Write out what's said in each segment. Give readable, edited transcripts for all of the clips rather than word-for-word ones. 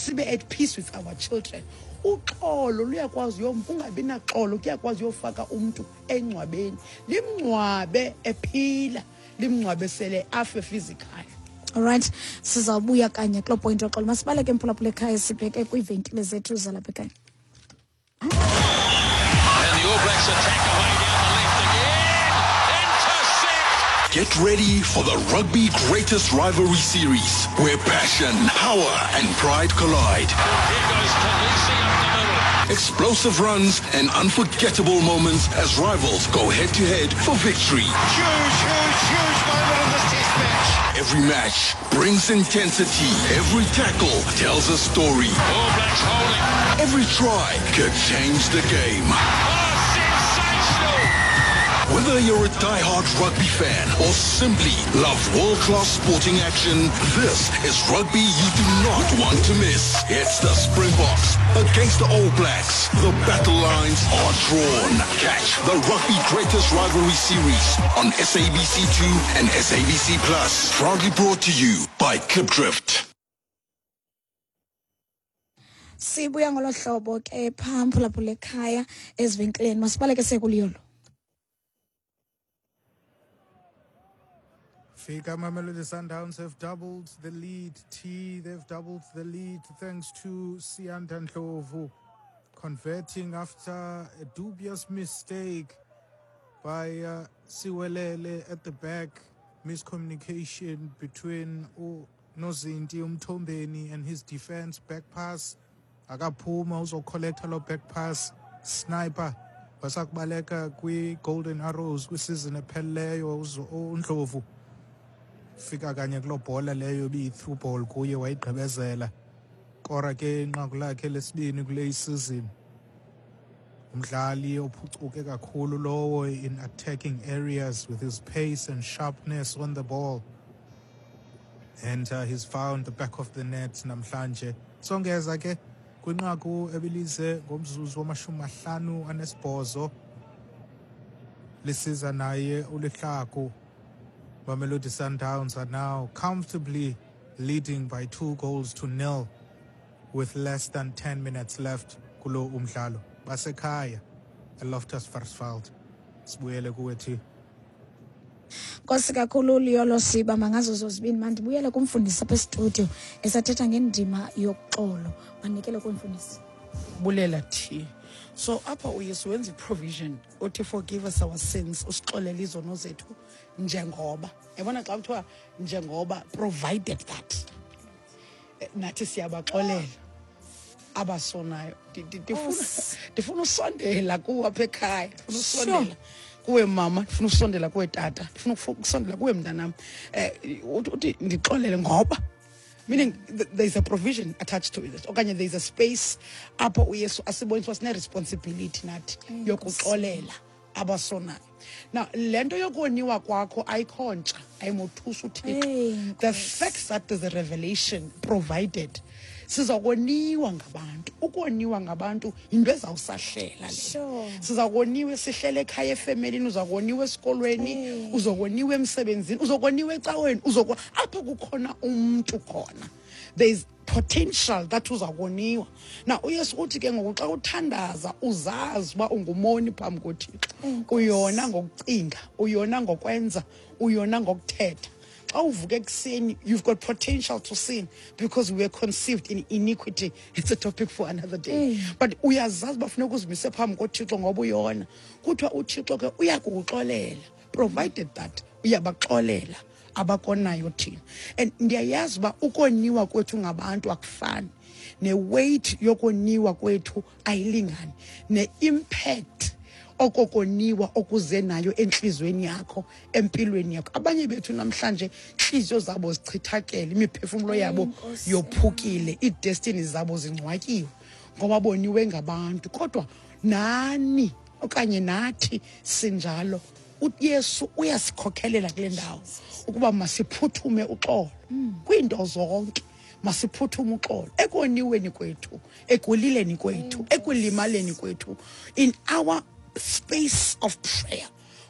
sibe at peace with our children. Uxolo luyakwazi ungabi naxolo kuyakwazi uyofaka umuntu engcwabeni limngcwabe ephila limngcwabe sele afe physically. All right, sizawubuya kanye kulo point oxolo masibaleke mphulaphula ekhaya sibheke kwiivenkile zethu zalapha ekhaya. And the All Blacks attack away down the left again. Intercept! Get ready for the Rugby Greatest Rivalry Series, where passion, power, and pride collide. Here goes Khaleesi up the middle. Explosive runs and unforgettable moments as rivals go head-to-head for victory. Huge moment in this test match. Every match brings intensity. Every tackle tells a story. All Blacks holding. Every try could change the game. Oh, sensational! Whether you're a die-hard rugby fan or simply love world-class sporting action, this is rugby you do not want to miss. It's the Springboks against the All Blacks. The battle lines are drawn. Catch the Rugby Greatest Rivalry Series on SABC2 and SABC Plus. Proudly brought to you by Klipdrift. Sibuya ngolo hlobo ke phamphulaphula ekhaya ezivenkileni masibaleke sekuliyolo. Fika Mamelodi Sundowns have doubled the lead. They've doubled the lead thanks to Siyanda Ndlovu converting after a dubious mistake by Siwelele at the back. Miscommunication between Nozinti Umtombeni and his defense. Back pass. Akapuma also collect a back pass. Sniper. Basakubaleka kwi Golden Arrows kwisizini ephelileyo uNdlovu. Fika kanye kulo bhola leyo bi-through ball kuye wayigqibezela kora ke inqaku lakhe lesibini kule season umdlali ophucuke kakhulu lowo in attacking areas with his pace and sharpness on the ball, and he's found the back of the net namhlanje. Songeza ke kwinqaku ebilize ngomzuzu wama-58 lisiza naye uLehlaku. Mamelodi Sundowns are now comfortably leading by 2-0 with less than 10 minutes left kulo umdlalo. Basekhaya eLoftus Versfeld. Sibuyele kuwethu. Nkosi kakhulu Liyolo Siba mangazo zozibini mandibuyele kumfundisi apha estudio esathetha ngendima yoxolo. Manikele kumfundisi. Bulela thi. So apha uYesu wenza provision uthi forgive us our sins usixolele izono zethu njengoba. Yabona xa kuthiwa njengoba provided that nathi siyabaxolela abasonayo ndifuna usondela kuwe apha ekhaya, ndifuna usondela kuwe mama, ndifuna usondela kuwe tata, ndifuna ukusondela kuwe mntanami uthi ndixolele ngoba, meaning there's a provision attached to it okanye there's a space apho uYesu asibonisa sine responsibility nathi yokuxolela abasonayo. Now lento yokoniwa kwakho ayikhontsha ayimothusa uThixo. The fact that there's a revelation provided sizakoniwa ngabantu. Ukoniwa ngabantu into ezawusahlela le. Sizakoniwa sihlele ekhaya efamily, uzakoniwa esikolweni, uzokoniwa emsebenzini, uzokoniwa ecaweni, apha kukhona umuntu khona. There is potential that uzakoniwa. Now uYesu uthi ke ngoku xa uthandaza uzazi uba ungumoni phambi koThixo. Uyona ngokucinga, uyona ngokwenza, uyona ngokuthetha. Xa uvuka ekuseni, you've got potential to sin because we were conceived in iniquity. It's a topic for another day. But uyazazi bafuna ukuzimise phambi koThixo ngoba uyona. Kuthiwa uThixo ke uyakuxolela provided that uyabaxolela abakonayo thina. And ndiyayazi uba ukoniwa kwethu ngabantu akufani. Ne-weight yokoniwa kwethu ayilingani. Ne-impact okokoniwa okuze nayo enhlizweni yakho, empilweni yakho. Abanye bethu namhlanje inhliziyo zabo zichithakele, imiphefumulo yabo yophukile, i-destiny zabo zingcwakiwe ngoba boniwe ngabantu. Kodwa nani okanye nathi sinjalo, uYesu uyasikhokhelela kule ndawo ukuba masiphuthume uxolo kwiinto zonke. Masiphuthume uxolo ekoniweni kwethu, ekulileni kwethu, ekulimaleni kwethu, in our space of prayer.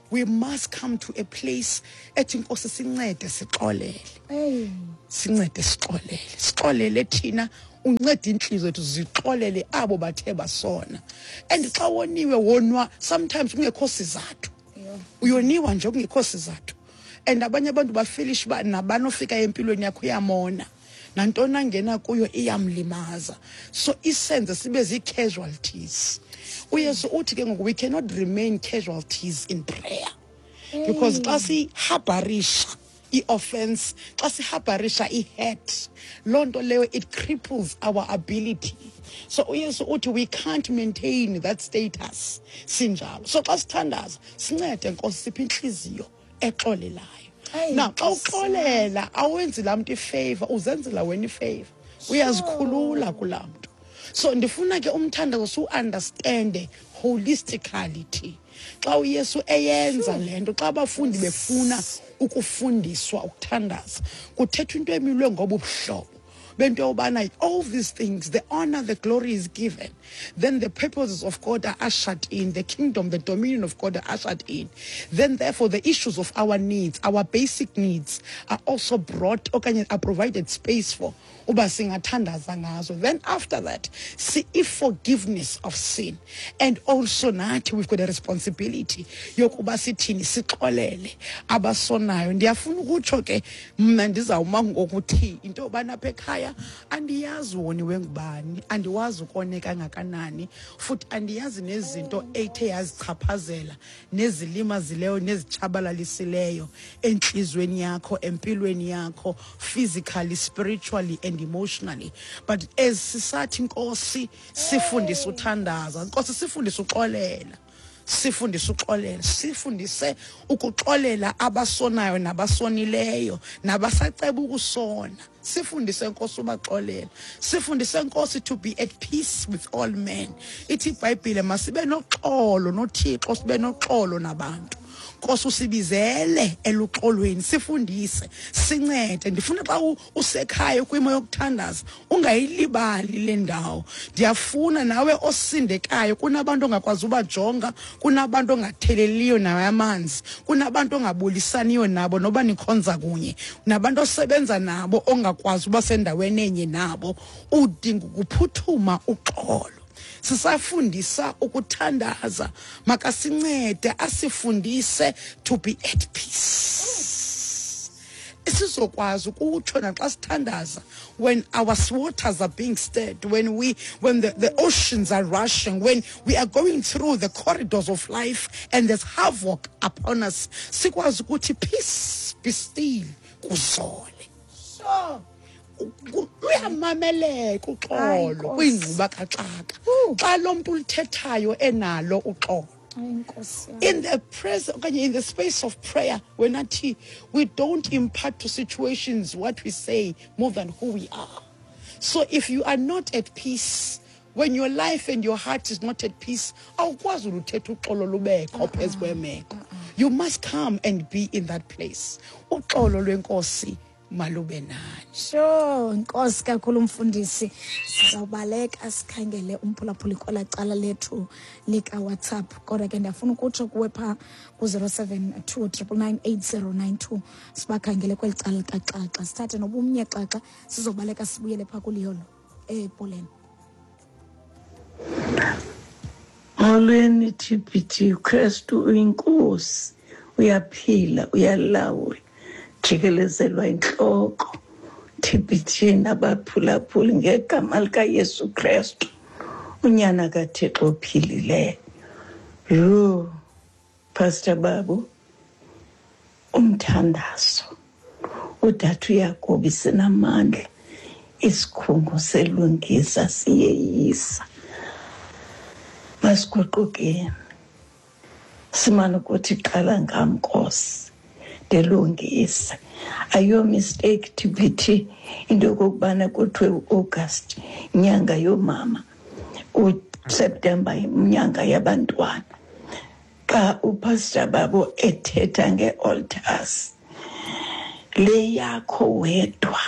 we must come to a place ethi Nkosi sincede sixolele. Hey. Sincede sixolele thina uncede inhliziyo zethu zixolele abo bathe basona. And xa woniwe wonwa sometimes kungekho sizathu. Uyoniwa nje kungekho sizathu. And abanye abantu bafilish ba nabanofika empilweni yakho uyamona. Nantona ngena kuyo iyamlimaza. So isenze sibe zi-casualties. Uyesu uthi ke ngoku we cannot remain casualties in prayer. Because xa sihabarisha i-offense, xa sihabarisha i-hurt, loo nto leyo it cripples our ability. So uyesu uthi we can't maintain that status sinjalo. So xa sithandaza sincede Nkosi siphe inhliziyo exolelayo. Now xa uxolela awenzi laa muntu ifavor, uzenzela wena ifavor, uyazikhulula kulaa muntu. So ndifuna ke umthandazo su-understande holisticality. Xa uyesu eyenza lento, xa abafundi befuna ukufundiswa ukuthandaza, kuthethwa into emilwe ngoba ubuhlobo bento yobana all these things, the honor, the glory is given, then the purposes of God are ushered in, the kingdom, the dominion of God are ushered in, then therefore the issues of our needs, our basic needs are also brought, okanye are provided space for, uba singathandaza ngazo. Then after that, see if forgiveness of sin, and also nathi we've got a responsibility yokuba sithini sixolele abasonayo. Ndiyafuna ukutsho ke mna ndizawuma ngokuthi into yobana apha ekhaya andiyazi woniwe ngubani, andiwazi ukoneka ngakanani, futhi andiyazi nezinto ethe yazichaphazela nezilimazileyo nezitshabalalisileyo enhlizweni yakho, empilweni yakho, physically, spiritually and emotionally. But as sisathi Nkosi sifundise uthandaza, Nkosi sifundise uxolela, sifundise uxolela, sifundise ukuxolela abasonayo nabasonileyo nabasaceba ukusona. Sifundise Nkosi ubaxolela, sifundise Nkosi to be at peace with all men. Ithi iBhayibhile masibe noxolo noThixo, sibe noxolo nabantu. Nkosi usibizele eluxolweni, sifundise, sincede. Ndifuna xa usekhaya kwimo yokuthandaza ungayilibali le ndawo. Ndiyafuna nawe osindekayo, kunabantu ongakwazi ubajonga, kunabantu ongatheleliyo nawe amanzi, kunabantu ongabulisaniyo nabo noba nikhonza kunye, nabantu osebenza nabo ongakwazi uba sendaweni enye nabo, udinga ukuphuthuma uxolo. Sisafundisa ukuthandaza, makasincede asifundise to be at peace. Isizokwazi ukutsho naxa sithandaza, when our waters are being stirred, when the oceans are rushing, when we are going through the corridors of life and there's havoc upon us, sikwazi ukuthi peace, be still, kuzole. So uyamameleka uxolo kwingquba kaxaka xa lo muntu ulithethayo enalo uxolo. In the present, in the space of prayer, we don't impart to situations what we say more than who we are. So if you are not at peace, when your life and your heart is not at peace, you must come and be in that place. Uxolo lwenkosi malube nani. Sure, Nkosi kakhulu mfundisi. Sizawubaleka sikhangele umphulaphuli kwela cala lethu lika WhatsApp. Kodwa ke ndiyafuna ukutsho kuwe pha ku 0729998092 sibakhangele kweli cala likaxaxa. Sithathe nobumnye xaxa sizobaleka sibuyele pha kuliyolo ePoland. Molweni TPT, Kristu uyinkosi, uyaphila, uyalawula. Jikelezelwa inhloko TPT nabaphulaphuli ngegama lika Yesu Kristu, unyana kaThixo ophilileyo. Yo, Pastor Babu, umthandazo uDathu Yakobi sinamandla, isikhungo selungisa siyeyisa. Masiguqukeni simana ukuthi qala ngam Nkosi delungisa. Ayo mistake TPT into yokubana kuthiwe August nyanga yomama, uSeptember nyanga yabantwana. Xa uPastor Babu ethetha ngealtars le yakho wedwa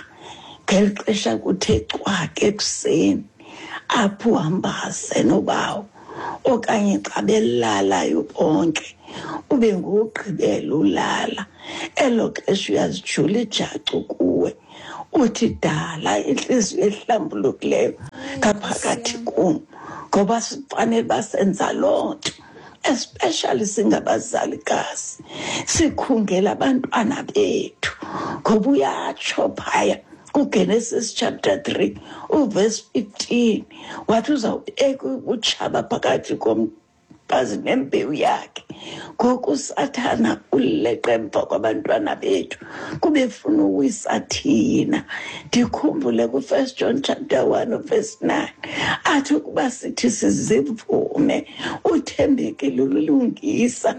ngelixesha kuthe cwaka ekuseni apho uhambaze nobawo okanye xa belalayo bonke ube ngugqibela ulala. Elo xesha uyazijula ijacu kuwe, uthi dala inhliziyo ehlambulukileyo ngaphakathi kum, ngoba sifanele basenza loo nto, especially singabazalikazi, sikhungela abantwana bethu. Ngoba uyatsho phaya kuGenesis chapter 3 uverse 15 wathi uzawubeka utshaba phakathi komfazi nembewu yakhe. Ngoku uSathana uleqa emva kwabantwana bethu kube funa uwisa thina. Ndikhumbule ku1 John chapter 1 verse 9 athi ukuba sithi sizivume uthembekile ulungisa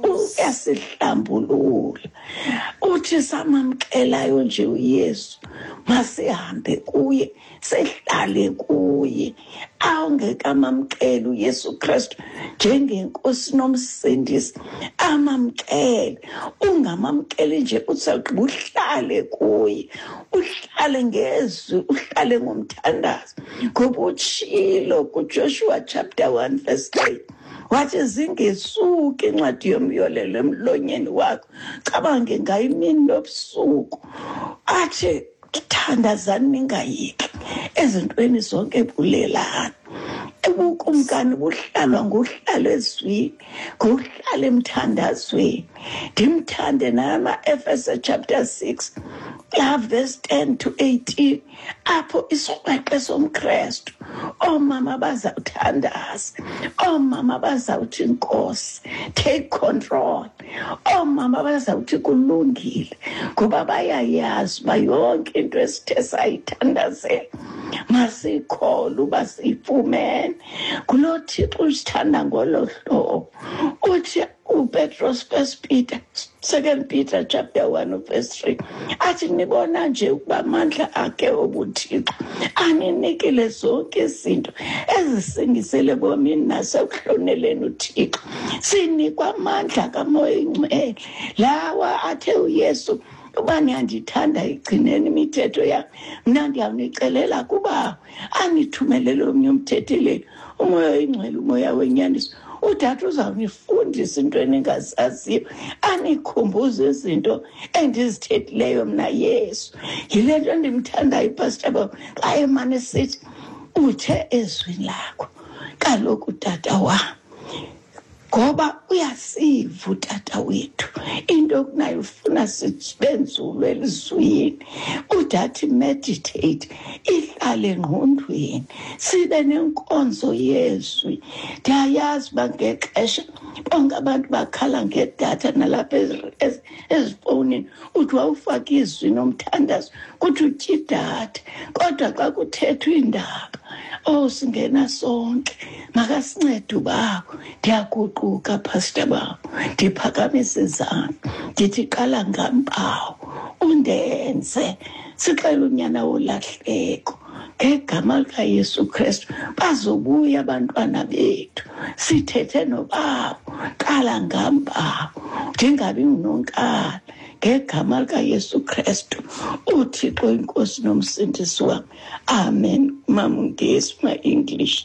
uyasihlambulula. Uthi samamkelayo nje uYesu masihambe kuye, sihlale kuye. Awungekamamkeli uYesu Kristu njengenkosi nomsindisi, amamkele. Ungamamkeli nje uzawugqiba uhlale kuye, uhlale ngezwi, uhlale ngomthandazo. Ngoba utshilo kuJoshua chapter 1 verse 8 wathi zingesuki incwadi yomyolelo emlonyeni wakho, cabange ngayimini nobusuku. Athi thandazani ningayeki ezintweni zonke, bulelani. Ubukumkani buhlalwa ngohlala ezwini, ngohlala emthandazweni. Ndimthande nama-Efeso chapter 6 verse 10 to 18 apho isikrweqe somKristu, oomama bazawuthandaza, oomama bazawuthi Nkosi take control, oomama bazawuthi kulungile, ngoba bayayazi uba yonke into esithe sayithandazela masikhole uba siyifumene kulo Thixo usithanda ngolo hlobo. Uthi uPetros 2 Peter chapter 1 verse 3 athi nibona nje ukuba amandla akhe obuthixo aninikile zonke izinto ezisingisele bomini nasekuhloneleni uThixo. Sinikwa amandla kaMoya Oyingcwele lawa athe uYesu uba niyandithanda igcineni imithetho yakhe, mna ndiyawunicelela kuba anithumelele omnye umthetheleli, uMoya Oyingcwele, umoya wenyaniso. Utata uzawunifundisa into eningazaziyo, anikhumbuze izinto endizithethileyo mna Yesu. Yile nto ndimthandayo ipastor baba xa emane sithi uthe ezwini lakho. Kaloku tata wam, ngoba uyasiva utata wethu into kunayo ufuna sibenzulwe elizwini. Udathi meditate, ihlale engqondweni, sibe nenkonzo yezwi. Ndiyayazi uba ngexesha bonke abantu bakhala ngedatha nalapha ezifowunini, uthi wawufaka izwi nomthandazo kuthi utya idatha. Kodwa xa kuthethwa iindaba, singena sonke, makasincede ubakho. Ndiyaguquka pastor baba, ndiphakamisa izandla ndithi qala ngampawu undenze. Sixela unyana wolahleko ngegama likaYesu Kristu bazobuya abantwana bethu. Sithethe nobaba, qala ngampawu, ndingabi ngunonkala ngegama likaYesu Kristu uThixo inkosi nomsindisi wami. Amen. Mama Ngesi, my English.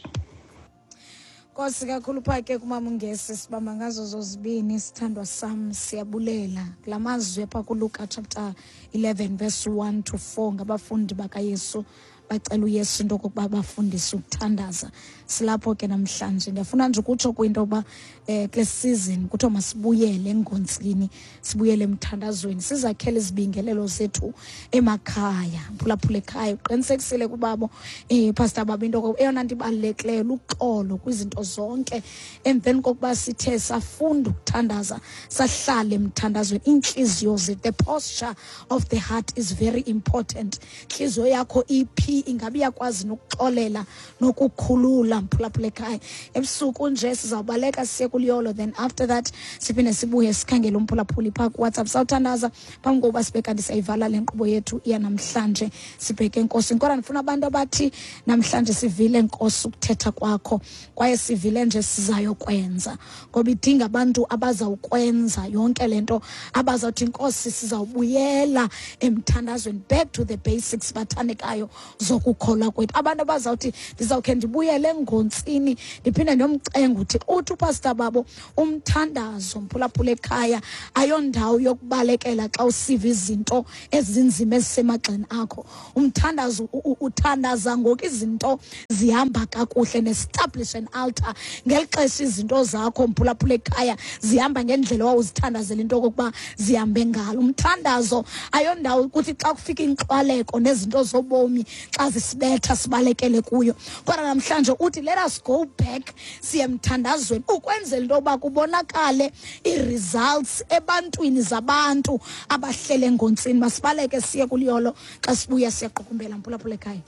Nkosi kakhulu phake kumama Ngesi, sibamba ngazo zozibini. Sithandwa sam, siyabulela kula mazwi apha kuLuka chapter 11 verse 1 to 4 ngabafundi bakaYesu bacela uYesu into okokuba bafundise ukuthandaza. Silapho ke namhlanje ndiyafuna nje ukutsho kwinto yoba kule season kuthiwa masibuyele engontsini, sibuyele emthandazweni, sizakhele izibingelelo zethu emakhaya, phulaphula ekhaya. Uqinisekisile kubabo pastor baba into eyona nto ibalulekileyo luxolo kwizinto zonke. Emveni kokuba sithe safunda ukuthandaza, sahlala emthandazweni, iintliziyo zethu, the posture of the heart is very important. Intliziyo yakho iphi, ingabi yakwazi nokuxolela nokukhulula mphulaphula ekhaya. Ebusuku nje sizawubaleka siye kuliyolo, then after that siphinde sibuye sikhangele umphulaphuli phaa kuWhatsApp. Sawuthandaza phambi kokuba sibe kanti siyayivala le nkqubo yethu yanamhlanje sibheke Nkosi. Kodwa ndifuna abantu abathi namhlanje sivile Nkosi ukuthetha kwakho, kwaye sivile nje sizayokwenza, ngoba idinga abantu abazawukwenza yonke lento, abazawuthi Nkosi sizawubuyela emthandazweni, back to the basics bathandekayo. zokukholwa kwethu. Abantu abazawuthi ndizawukhe ndibuyele ngontsini ndiphinde ndomcenga uthi uthi upastor Babo umthandazo mphulaphula ekhaya ayondawo yokubalekela xa usiva izinto ezinzima ezisemagxeni akho. Umthandazo uthandaza ngoku izinto zihamba kakuhle, ne-establish an altar ngeli xesha izinto zakho mphulaphula ekhaya zihamba ngendlela wawuzithandazela into okokuba zihambe ngalo. Umthandazo ayondawo ukuthi xa kufika inxwaleko nezinto zobomi xa zisibetha sibalekele kuyo, kodwa namhlanje uthi let us go back siye emthandazweni ukwenzela into yokuba kubonakale i-results ebantwini zabantu abahlele ngontsini. Masibaleke siye kuliyolo xa sibuya siyaqukumbela mphulaphula ekhaya.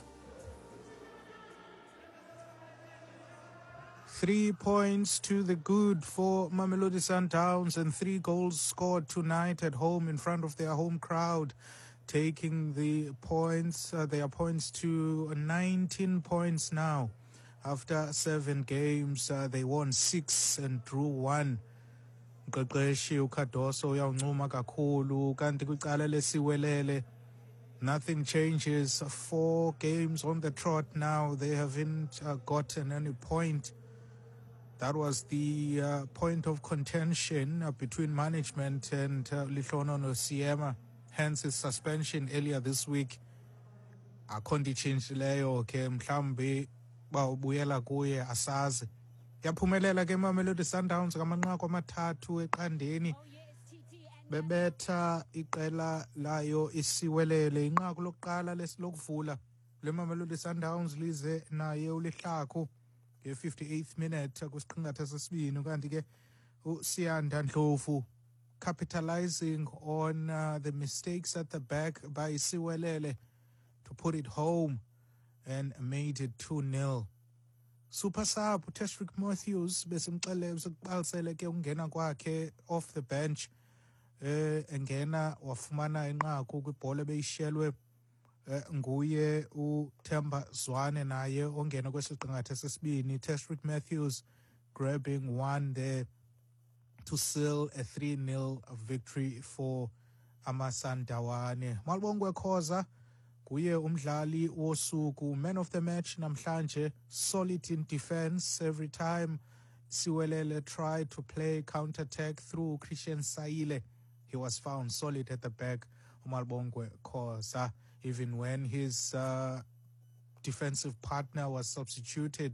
3 points to the good for Mamelodi Sundowns and 3 goals scored tonight at home in front of their home crowd, taking the points, their points to 19 points now. After 7 games, they won 6 and drew 1. Mqeqeshi uKhadoso uyancuma kakhulu kanti kwicala lesiwelele nothing changes. 4 games on the trot now. They haven't gotten any point. That was the point of contention between management and Lihlono Nosiema, hence his suspension earlier this week. Akhondi change leyo ke mhlambe ba ubuyela kuye asazi. Yaphumelela ke Mamelodi Sundowns ngamanqaku amathathu eqandeni. Bebetha iqela layo isiwelele inqaku lokuqala lesilokuvula le Mamelodi Sundowns lize naye ulihlakho nge 58th minute kusiqingatha sesibini kanti ke uSiyanda Ndlovu capitalizing on the mistakes at the back by Siwelele to put it home and made it 2-0. Super sub Teshrick Matthews besimxele besiqalisele ke ungena kwakhe off the bench engena wafumana inqaku kwibhola beyishelwe nguye uThemba Zwane naye ongena kwesiqingatha sesibini. Teshrick Matthews grabbing one there to seal a 3-0 victory for amaSandawane. Malibongwe Khoza kuye umdlali wosuku, man of the match namhlanje, solid in defense every time Siwelele tried to play counter-attack through Christian Saile. He was found solid at the back, uMalibongwe Khoza. Even when his defensive partner was substituted,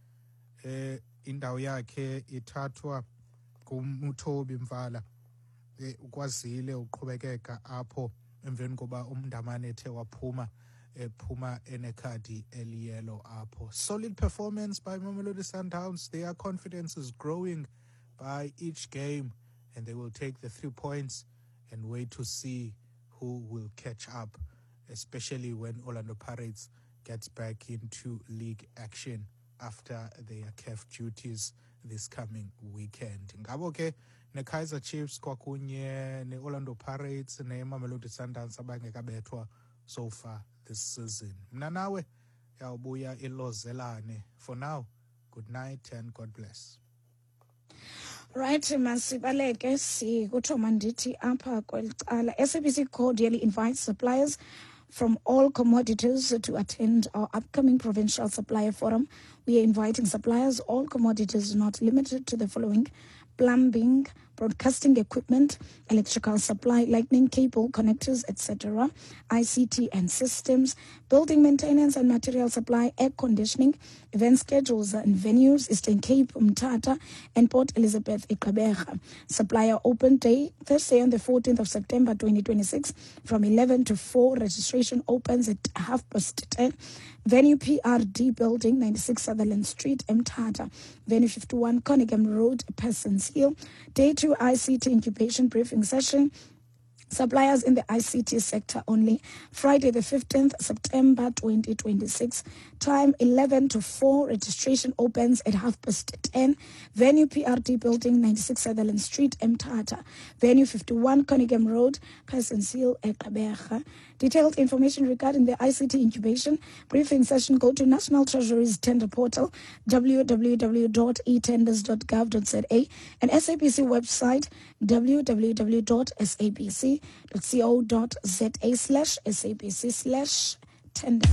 indawo yakhe ithathwa nguMuthobi Mvala. Ukwazile uqhubekeka apho emveni koba uMndamane ethe waphuma ephuma enekhadi eliyelo apho. Solid performance by Mamelodi Sundowns. Their confidence is growing by each game, and they will take the 3 points and wait to see who will catch up, especially when Orlando Pirates gets back into league action after their CAF duties this coming weekend. Ngabo ke ne-Kaizer Chiefs kwakunye ne-Orlando Pirates ne-Mamelodi Sundowns abangekabethwa so far this season. Mna nawe yawubuya ilozelane. For now, good night and God bless. Right, masibaleke kutsho mandithi apha kweli SABC cordially invites suppliers from all commodities to attend our upcoming provincial supplier forum. We are inviting suppliers, all commodities not limited to the following: plumbing, broadcasting equipment, electrical supply, lightning cable, connectors, etc., ICT and systems, building maintenance and material supply, air conditioning, event schedules and venues, Eastern Cape, Mthatha, and Port Elizabeth, Gqeberha. Supplier open day, Thursday on the 14th of September 2026, from 11 to 4. Registration opens at 10:30. Venue PRD Building, 96 Sutherland Street, Mthatha. Venue 51 Conningham Road, Parsons Hill. Day 2 ICT incubation briefing session. Suppliers in the ICT sector only. Friday the 15th September 2026. Time 11 to 4. Registration opens at 10:30. Venue PRD Building, 96 Sutherland Street, Mthatha. Venue 51 Conningham Road, Parsons Hill, Gqeberha. Detailed information regarding the ICT incubation briefing session, go to National Treasury's tender portal, www.etenders.gov.za, and SABC website, www.sabc.co.za/SABC/tender.